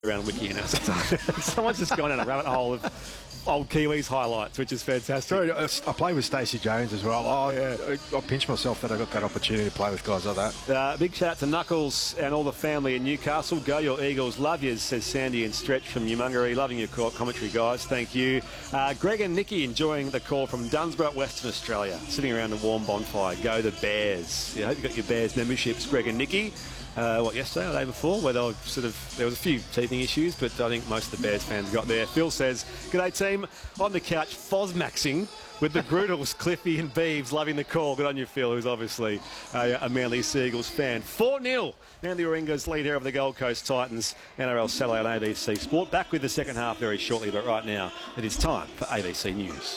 around Wiki now. Someone's just gone down a rabbit hole of old Kiwis highlights, which is fantastic. True, I played with Stacey Jones as well. I pinched myself that I got that opportunity to play with guys like that. Big shout out to Knuckles and all the family in Newcastle. Go your Eagles, love yous, says Sandy and Stretch from Newmungaree. Loving your commentary, guys. Thank you. Greg and Nikki enjoying the call from Dunsborough, Western Australia, sitting around a warm bonfire. Go the Bears. I hope you got your Bears memberships, Greg and Nikki. Yesterday or the day before, where there was a few teething issues, but I think most of the Bears fans got there. Phil says, "G'day team, on the couch, Fosmaxing with the Brutals, Cliffy and Beeves, loving the call." Good on you, Phil, who's obviously a Manly Seagulls fan. 4-0, Manly Warringahs lead here over the Gold Coast Titans. NRL Saturday on ABC Sport. Back with the second half very shortly, but right now it is time for ABC News.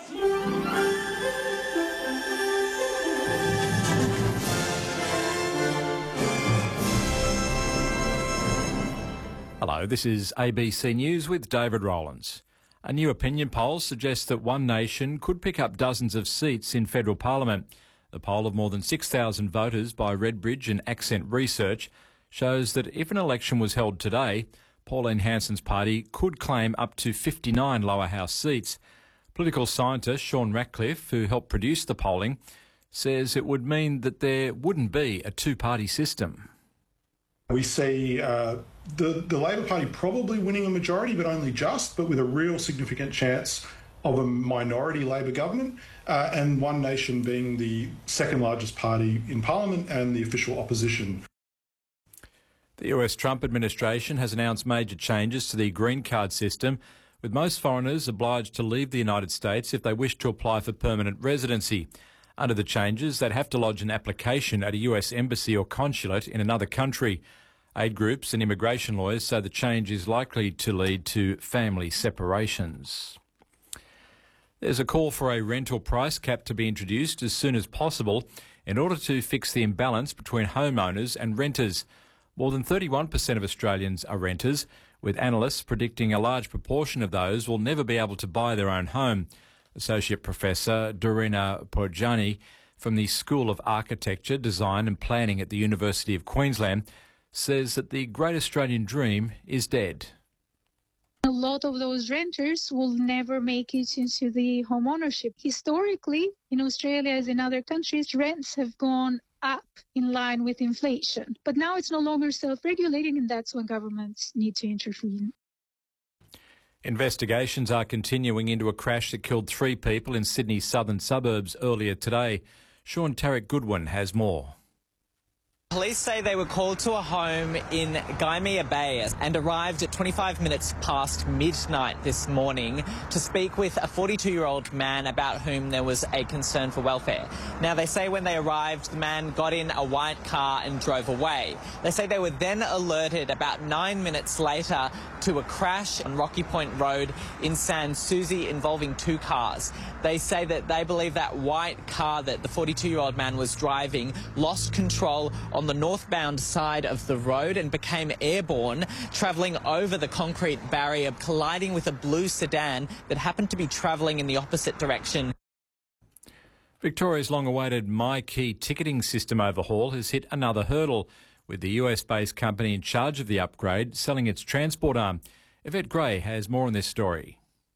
Hello, this is ABC News with David Rowlands. A new opinion poll suggests that One Nation could pick up dozens of seats in federal parliament. The poll of more than 6,000 voters by Redbridge and Accent Research shows that if an election was held today, Pauline Hanson's party could claim up to 59 lower house seats. Political scientist Sean Ratcliffe, who helped produce the polling, says it would mean that there wouldn't be a two-party system. We see the Labor Party probably winning a majority, but only just, but with a real significant chance of a minority Labor government, and One Nation being the second largest party in Parliament and the official opposition. The US Trump administration has announced major changes to the green card system, with most foreigners obliged to leave the United States if they wish to apply for permanent residency. Under the changes, they'd have to lodge an application at a US embassy or consulate in another country. Aid groups and immigration lawyers say the change is likely to lead to family separations. There's a call for a rental price cap to be introduced as soon as possible in order to fix the imbalance between homeowners and renters. More than 31% of Australians are renters, with analysts predicting a large proportion of those will never be able to buy their own home. Associate Professor Dorina Porjani from the School of Architecture, Design and Planning at the University of Queensland says that the great Australian dream is dead. A lot of those renters will never make it into the home ownership. Historically, in Australia as in other countries, rents have gone up in line with inflation. But now it's no longer self-regulating, and that's when governments need to intervene. Investigations are continuing into a crash that killed 3 people in Sydney's southern suburbs earlier today. Sean Tarek Goodwin has more. Police say they were called to a home in Gaimea Bay and arrived at 25 minutes past midnight this morning to speak with a 42-year-old man about whom there was a concern for welfare. Now, they say when they arrived, the man got in a white car and drove away. They say they were then alerted about 9 minutes later to a crash on Rocky Point Road in Sans Souci involving 2 cars. They say that they believe that white car that the 42-year-old man was driving lost control on the northbound side of the road and became airborne, travelling over the concrete barrier, colliding with a blue sedan that happened to be travelling in the opposite direction. Victoria's long-awaited MyKey ticketing system overhaul has hit another hurdle, with the US-based company in charge of the upgrade selling its transport arm. Yvette Gray has more on this story.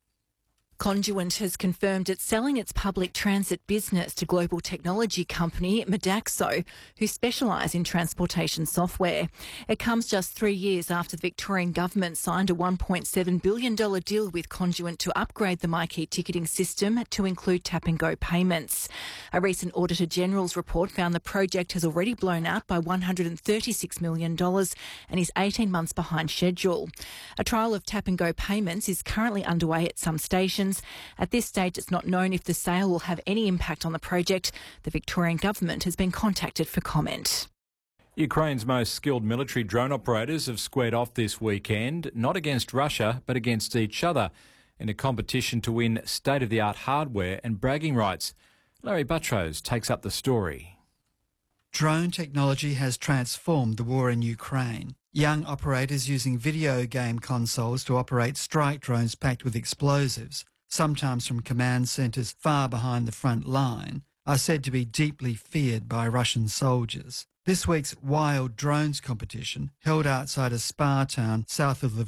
Conduent has confirmed it's selling its public transit business to global technology company Modaxo, who specialise in transportation software. It comes just 3 years after the Victorian government signed a $1.7 billion deal with Conduent to upgrade the MyKey ticketing system to include tap-and-go payments. A recent Auditor General's report found the project has already blown out by $136 million and is 18 months behind schedule. A trial of tap-and-go payments is currently underway at some stations. At this stage, it's not known if the sale will have any impact on the project. The Victorian government has been contacted for comment. Ukraine's most skilled military drone operators have squared off this weekend, not against Russia, but against each other, in a competition to win state-of-the-art hardware and bragging rights. Larry Buttrose takes up the story. Drone technology has transformed the war in Ukraine. Young operators using video game consoles to operate strike drones packed with explosives, sometimes from command centres far behind the front line, are said to be deeply feared by Russian soldiers. This week's Wild Drones competition, held outside a spa town south of